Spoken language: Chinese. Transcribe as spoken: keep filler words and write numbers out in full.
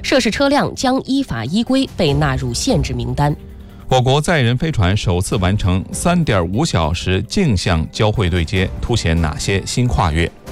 涉事车辆将依法依规被纳入限制名单。 我国载人飞船首次完成 三点五小时径向交会对接，凸显哪些新跨越？